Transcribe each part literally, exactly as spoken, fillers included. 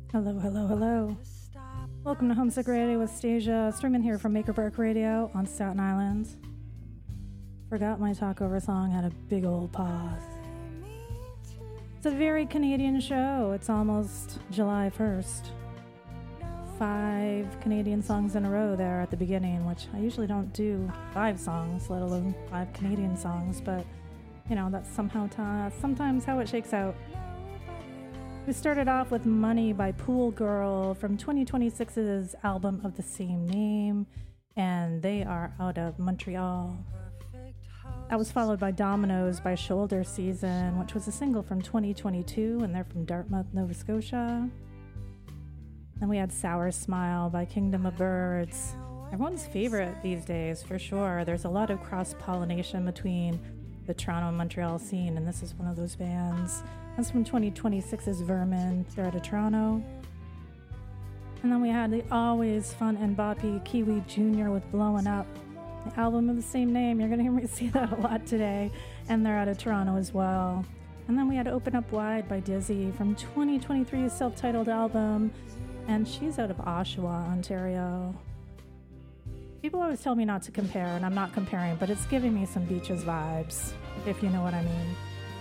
Hello, hello, hello. Welcome to Homesick Radio with Stasia, streaming here from Maker Park Radio on Staten Island. Forgot my talkover song had a big old pause. It's a very Canadian show. It's almost July first. Five Canadian songs in a row there at the beginning, which I usually don't do five songs, let alone five Canadian songs, but you know, that's somehow ta- sometimes how it shakes out. We started off with Money by Pool Girl from twenty twenty-six's album of the same name, and they are out of Montreal. That was followed by Dominoes by Shoulder Season, which was a single from twenty twenty-two, and they're from Dartmouth, Nova Scotia. Then we had Sour Smile by Kingdom of Birds. Everyone's favorite these days, for sure. There's a lot of cross-pollination between the Toronto and Montreal scene, and this is one of those bands. That's from twenty twenty-six's Vermin. They're out of Toronto. And then we had the always fun and boppy Kiwi Junior with Blowing Up, the album of the same name. You're going to hear me say that a lot today. And they're out of Toronto as well. And then we had Open Up Wide by Dizzy from twenty twenty-three's self-titled album. And she's out of Oshawa, Ontario. People always tell me not to compare, and I'm not comparing, but it's giving me some Beaches vibes, if you know what I mean.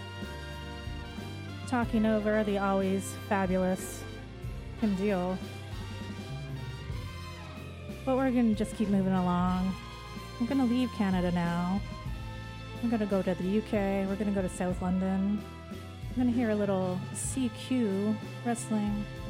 Talking over the always fabulous Kim Deal. But we're going to just keep moving along. I'm going to leave Canada now. I'm going to go to the U K. We're going to go to South London. I'm going to hear a little C Q wrestling.